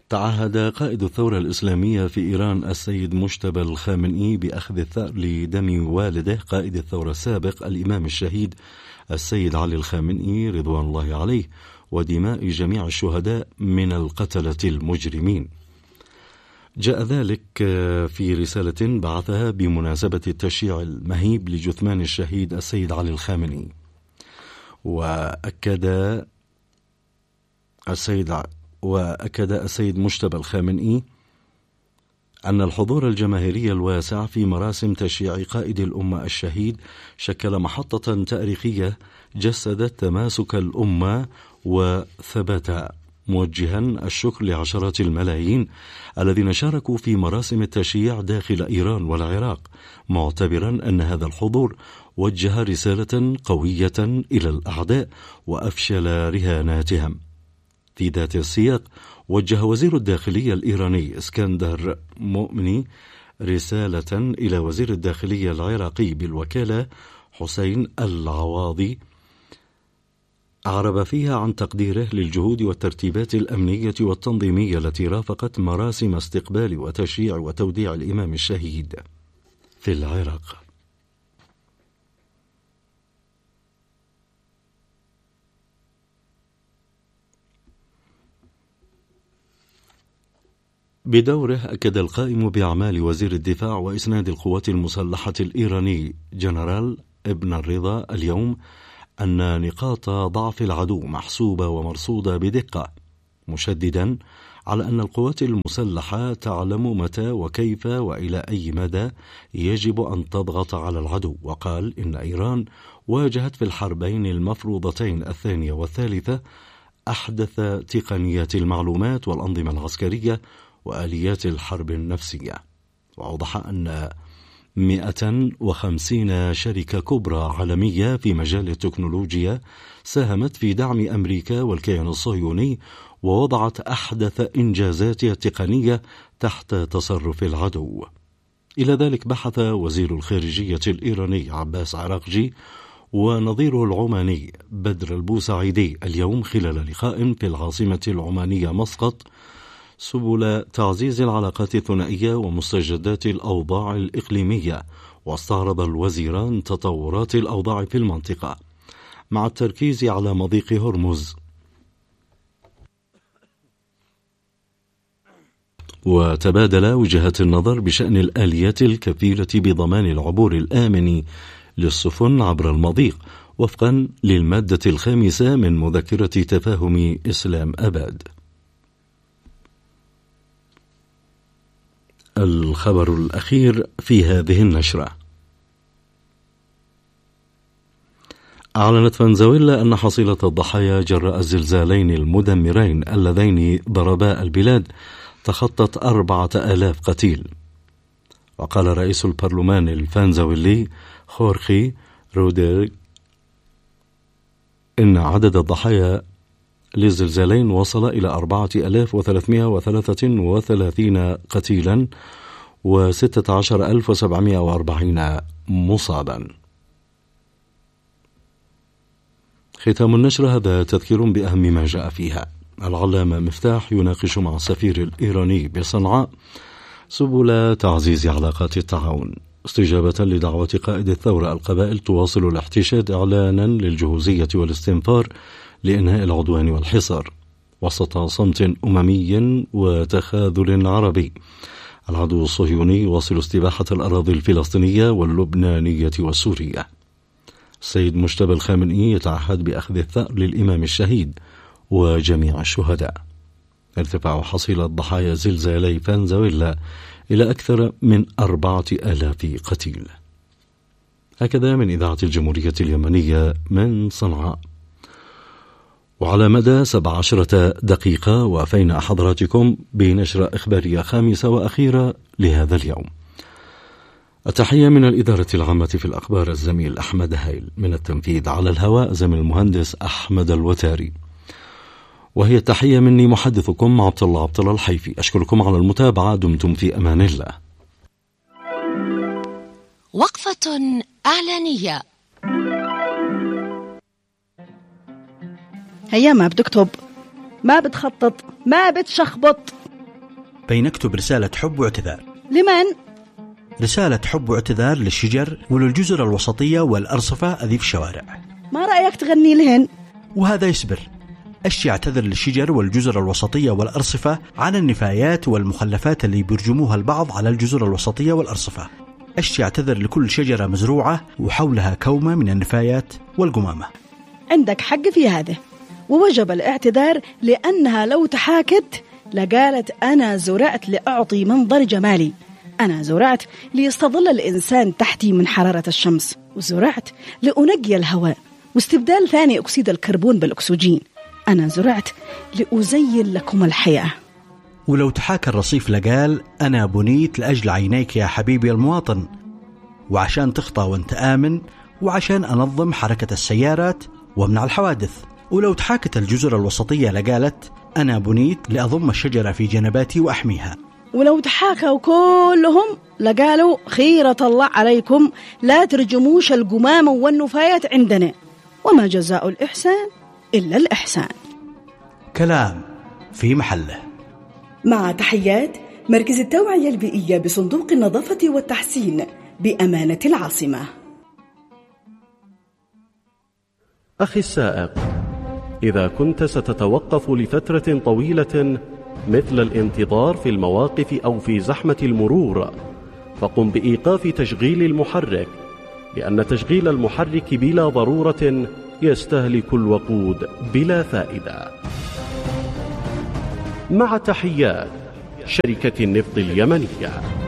تعهد قائد الثورة الإسلامية في إيران السيد مجتبى الخامنئي بأخذ الثأر لدم والده قائد الثورة السابق الإمام الشهيد السيد علي الخامنئي رضوان الله عليه، ودماء جميع الشهداء من القتلة المجرمين. جاء ذلك في رسالة بعثها بمناسبة التشييع المهيب لجثمان الشهيد السيد علي الخامنئي. وأكد السيد مجتبى الخامنئي أن الحضور الجماهيري الواسع في مراسم تشييع قائد الأمة الشهيد شكل محطة تاريخية جسدت تماسك الأمة وثباتها، موجها الشكر لعشرات الملايين الذين شاركوا في مراسم التشييع داخل إيران والعراق، معتبرا أن هذا الحضور وجه رسالة قوية إلى الأعداء وأفشل رهاناتهم. في ذات السياق وجه وزير الداخلية الإيراني اسكندر مؤمني رسالة إلى وزير الداخلية العراقي بالوكالة حسين العواضي أعرب فيها عن تقديره للجهود والترتيبات الأمنية والتنظيمية التي رافقت مراسم استقبال وتشييع وتوديع الإمام الشهيد في العراق. بدوره أكد القائم بأعمال وزير الدفاع وإسناد القوات المسلحة الإيراني جنرال ابن الرضا اليوم أن نقاط ضعف العدو محسوبة ومرصودة بدقة، مشددا على أن القوات المسلحة تعلم متى وكيف وإلى أي مدى يجب أن تضغط على العدو. وقال إن إيران واجهت في الحربين المفروضتين الثانية والثالثة أحدث تقنيات المعلومات والأنظمة العسكرية وآليات الحرب النفسية. وأوضح أن 150 شركة كبرى عالمية في مجال التكنولوجيا ساهمت في دعم أمريكا والكيان الصهيوني ووضعت أحدث إنجازاتها التقنية تحت تصرف العدو. إلى ذلك بحث وزير الخارجية الإيراني عباس عراقجي ونظيره العماني بدر البوسعيدي اليوم خلال لقاء في العاصمة العمانية مسقط سبل تعزيز العلاقات الثنائية ومستجدات الأوضاع الإقليمية، واستعرض الوزيران تطورات الأوضاع في المنطقة مع التركيز على مضيق هرمز. وتبادل وجهات النظر بشأن الآليات الكفيلة بضمان العبور الآمن للسفن عبر المضيق وفقا للمادة 5 من مذكرة تفاهم إسلام أباد. الخبر الأخير في هذه النشرة: أعلنت فنزويلا أن حصيلة الضحايا جراء الزلزالين المدمرين اللذين ضربا البلاد تخطت 4000 قتيل. وقال رئيس البرلمان الفنزويلي خورخي روديغ إن عدد الضحايا للزلزالين وصل إلى 4333 قتيلا و16740 مصابا. ختام النشر هذا تذكير بأهم ما جاء فيها. العلامة مفتاح يناقش مع السفير الإيراني بصنعاء سبل تعزيز علاقات التعاون. استجابة لدعوة قائد الثورة القبائل تواصل الاحتشاد إعلانا للجهوزية والاستنفار لإنهاء العدوان والحصار وسط صمت أممي وتخاذل عربي. العدو الصهيوني يواصل استباحة الأراضي الفلسطينية واللبنانية والسورية. السيد مجتبى الخامنئي يتعهد بأخذ الثأر للإمام الشهيد وجميع الشهداء. ارتفاع حصيلة ضحايا زلزالي فنزويلا إلى أكثر من 4000 قتيل. هكذا من إذاعة الجمهورية اليمنية من صنعاء. وعلى مدى 17 دقيقة وافينا حضراتكم بنشرة إخبارية خامسة وأخيرة لهذا اليوم. التحية من الإدارة العامة في الأخبار الزميل أحمد هايل، من التنفيذ على الهواء زميل المهندس أحمد الوتاري، وهي التحية مني محدثكم عبد الله الحيفي. أشكركم على المتابعة، دمتم في أمان الله. وقفة إعلانية. هيا ما بتكتب، ما بتخطط، ما بتشخبط، بنكتب رسالة حب واعتذار. لمن؟ رسالة حب واعتذار للشجر وللجزر الوسطية والأرصفة ذي في الشوارع. ما رأيك تغني لهن؟ وهذا يسبر. أشي اعتذر للشجر والجزر الوسطية والأرصفة عن النفايات والمخلفات اللي بيرجموها البعض على الجزر الوسطية والأرصفة. أشي اعتذر لكل شجرة مزروعة وحولها كومة من النفايات والقمامة. عندك حق في هذا، ووجب الاعتذار لأنها لو تحاكت لقالت أنا زرعت لأعطي منظر جمالي، أنا زرعت ليستظل الإنسان تحتي من حرارة الشمس، وزرعت لأنقي الهواء واستبدال ثاني أكسيد الكربون بالأكسجين، أنا زرعت لأزين لكم الحياة. ولو تحاكى الرصيف لقال أنا بنيت لأجل عينيك يا حبيبي المواطن، وعشان تخطى وانت آمن، وعشان أنظم حركة السيارات وامنع الحوادث. ولو تحاكت الجزر الوسطية لقالت أنا بنيت لأضم الشجرة في جنباتي وأحميها. ولو تحاكوا كلهم لقالوا خيرة الله عليكم لا ترجموش القمامة والنفايات عندنا، وما جزاء الإحسان إلا الإحسان. كلام في محله. مع تحيات مركز التوعية البيئية بصندوق النظافة والتحسين بأمانة العاصمة. أخي السائق، إذا كنت ستتوقف لفترة طويلة مثل الانتظار في المواقف أو في زحمة المرور، فقم بإيقاف تشغيل المحرك، لأن تشغيل المحرك بلا ضرورة يستهلك الوقود بلا فائدة. مع تحيات شركة النفط اليمنية.